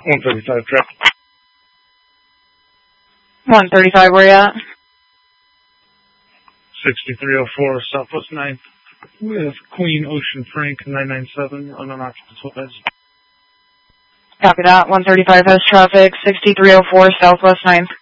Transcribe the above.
135 traffic. 135, where you at? 6304 Southwest 9th with Queen Ocean Frank 997 on an occupied base. Copy that. 135 has traffic, 6304 Southwest 9th.